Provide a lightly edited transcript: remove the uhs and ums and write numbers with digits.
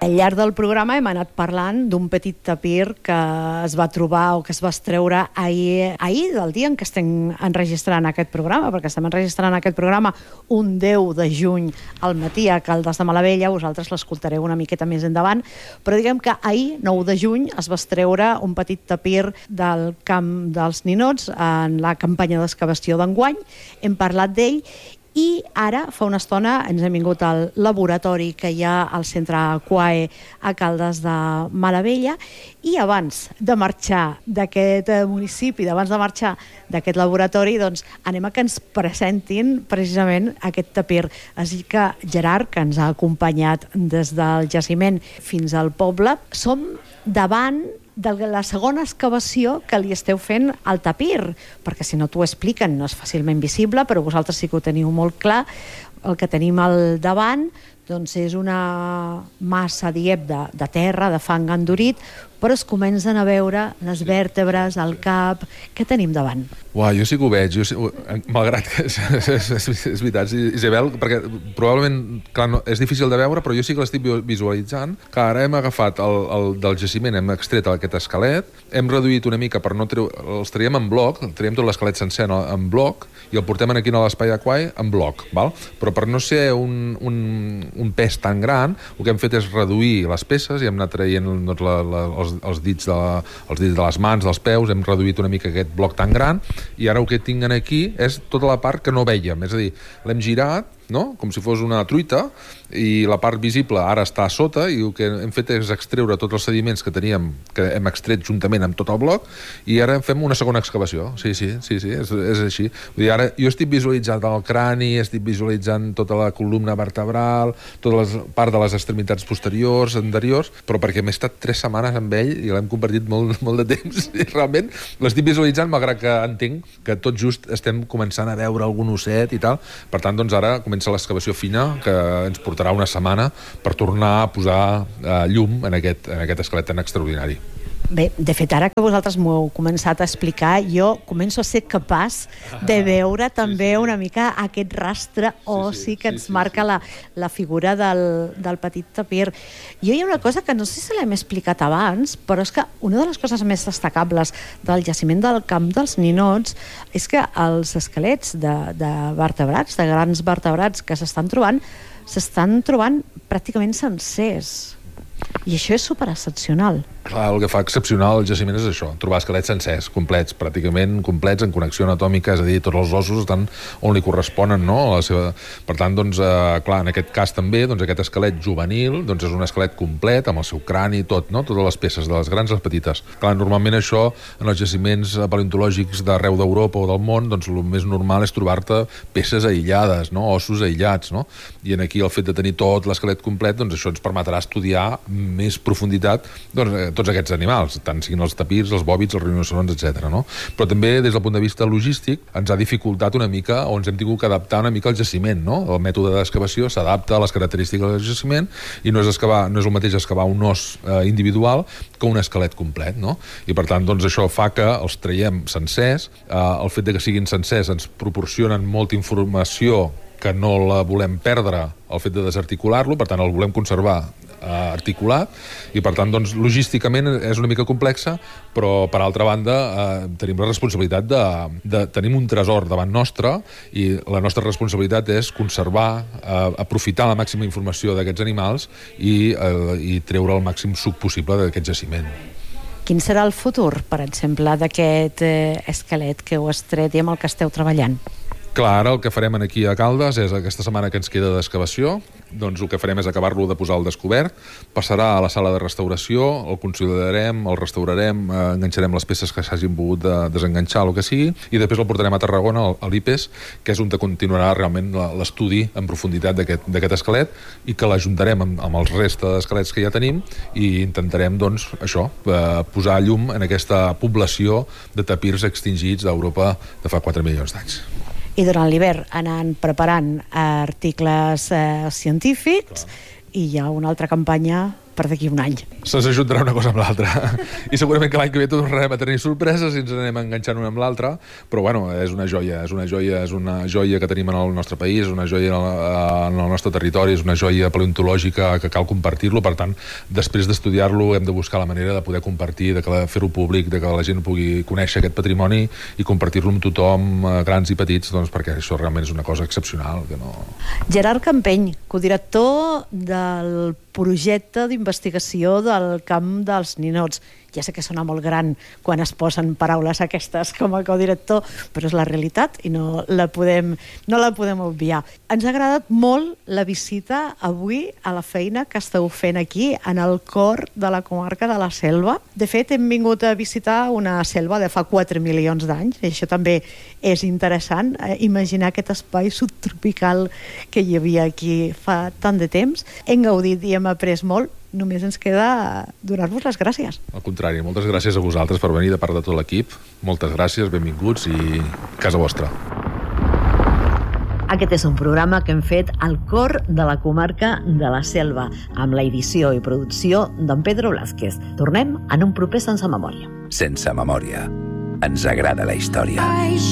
al llarg del programa hem anat parlant d'un petit tapir que es va trobar o que es va extreure ahir del dia en què estem enregistrant aquest programa, perquè estem enregistrant aquest programa un 10 de juny al matí a Caldes de Malavella. Vosaltres l'escoltareu una miqueta més endavant, però diguem que ahir, 9 de juny, es va extreure un petit tapir del Camp dels Ninots en la campanya d'excavació d'enguany. Hem parlat d'ell i ara, fa una estona, ens hem vingut al laboratori que hi ha al centre Aquae a Caldes de Malavella, i abans de marxar d'aquest municipi, abans de marxar d'aquest laboratori, doncs anem a que ens presentin precisament aquest tapir. Així que Gerard, que ens ha acompanyat des del jaciment fins al poble, som davant de la segona excavació que li esteu fent al tapir, perquè si no t'ho expliquen no és fàcilment visible, però vosaltres sí que ho teniu molt clar. El que tenim al davant doncs és una massa, de terra, de fang endurit, però es comencen a veure les vèrtebres, el cap. Què tenim davant? Uau, jo sí que ho veig, malgrat que és veritat, Isabel, perquè probablement, clar, no, és difícil de veure, però jo sí que l'estic visualitzant, que ara hem agafat el del jaciment, hem extret aquest esquelet, hem reduït una mica per no treure, els traiem en bloc, traiem tot l'esquelet sencer en bloc i el portem aquí a l'espai Aquae en bloc, val? Però per no ser un pes tan gran, el que hem fet és reduir les peces i hem anat traient els dits de les mans, dels peus, hem reduït una mica aquest bloc tan gran, i ara el que tinguin aquí és tota la part que no vèiem, és a dir, l'hem girat, no? Com si fos una truita, i la part visible ara està a sota, i el que hem fet és extreure tots els sediments que teníem, que hem extret juntament amb tot el bloc, i ara fem una segona excavació. Sí, és així. Vull dir, ara jo estic visualitzant el crani, estic visualitzant tota la columna vertebral, tota la part de les extremitats posteriors, anteriors, però perquè m'he estat 3 setmanes amb ell i l'hem compartit molt de temps, i realment l'estic visualitzant, malgrat que entenc que tot just estem començant a veure algun osset i tal. Per tant, doncs ara comença l'excavació fina, que ens portarà una setmana per tornar a posar llum en aquest esquelet tan extraordinari. Bé, de fet, ara que vosaltres m'ho heu començat a explicar, jo començo a ser capaç de veure també una mica aquest rastre ossi que ens marca la figura del petit tapir. Jo hi ha una cosa que no sé si l'hem explicat abans, però és que una de les coses més destacables del jaciment del Camp dels Ninots és que els esquelets de vertebrats, de grans vertebrats que s'estan trobant pràcticament sencers. I això és superexcepcional. Clar, el que fa excepcional el jaciment és això, trobar esquelets sencers, complets, pràcticament complets, en connexió anatòmica, és a dir, tots els ossos estan on li corresponen, no? Per tant, doncs, clar, en aquest cas també, doncs, aquest esquelet juvenil, doncs, és un esquelet complet, amb el seu crani, tot, no? Totes les peces, de les grans a les petites. Clar, normalment això, en els jaciments paleontològics d'arreu d'Europa o del món, doncs, el més normal és trobar-te peces aïllades, no? Ossos aïllats, no? I aquí el fet de tenir tot l'esquelet complet, doncs, això ens permetrà estudiar més profunditat, doncs, tots aquests animals, tant siguin els tapirs, els bòvids, els rinoceronts, etc. No? Però també, des del punt de vista logístic, ens ha dificultat una mica, o ens hem tingut que adaptar una mica al jaciment, no? El mètode d'excavació s'adapta a les característiques del jaciment i no és el mateix excavar un os individual que un esquelet complet, no? I per tant, doncs, això fa que els traiem sencers. El fet de que siguin sencers ens proporcionen molta informació que no la volem perdre, el fet de desarticular-lo, per tant el volem conservar articulat, i per tant, doncs, logísticament és una mica complexa, però per altra banda tenim la responsabilitat tenim un tresor davant nostre, i la nostra responsabilitat és conservar, aprofitar la màxima informació d'aquests animals i treure el màxim suc possible d'aquest jaciment. Quin serà el futur, per exemple, d'aquest esquelet que heu extret i amb el que esteu treballant? Clar, ara el que farem aquí a Caldes és aquesta setmana que ens queda d'excavació, doncs el que farem és acabar-lo de posar al descobert, passarà a la sala de restauració, el consolidarem, el restaurarem, enganxarem les peces que s'hagin pogut desenganxar, el que sigui, i després el portarem a Tarragona, a l'IPES, que és on continuarà realment l'estudi en profunditat d'aquest esquelet, i que l'ajuntarem amb els restes d'esquelets que ja tenim, i intentarem, doncs, això, posar llum en aquesta població de tapirs extingits d'Europa de fa 4 milions d'anys. I durant l'hivern anant preparant articles científics. Clar. I hi ha una altra campanya per d'aquí un any. Se'ns ajuntarà una cosa amb l'altra. I segurament que l'any que ve tornarem a tenir sorpreses i ens anem enganxant una amb l'altra, però bueno, és una joia que tenim en el nostre país, una joia en el nostre territori, és una joia paleontològica que cal compartir-lo, per tant, després d'estudiar-lo hem de buscar la manera de poder compartir, de fer-ho públic, de que la gent pugui conèixer aquest patrimoni i compartir-lo amb tothom, grans i petits, doncs perquè això realment és una cosa excepcional. Que no... Gerard Campeny, codirector del projecte d'investigació del camp dels ninots. Ja sé que sona molt gran quan es posen paraules aquestes com a codirector, però és la realitat i no la podem obviar. Ens ha agradat molt la visita avui a la feina que esteu fent aquí, en el cor de la comarca de la Selva. De fet, hem vingut a visitar una selva de fa 4 milions d'anys, i això també és interessant, imaginar aquest espai subtropical que hi havia aquí fa tant de temps. Hem gaudit i hem après molt. Només ens queda donar-vos les gràcies. Al contrari, moltes gràcies a vosaltres per venir de part de tot l'equip. Moltes gràcies, benvinguts i casa vostra. Aquest és un programa que hem fet al cor de la comarca de la Selva, amb la edició i producció d'en Pedro Blázquez. Tornem en un proper Sense Memòria. Sense Memòria. Ens agrada la història.